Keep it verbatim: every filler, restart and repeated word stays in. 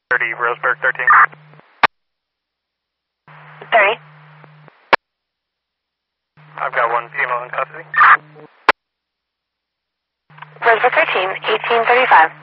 thirty, Roseburg thirteen. thirty. I've got one female in custody. Roseburg thirteen, eighteen thirty-five.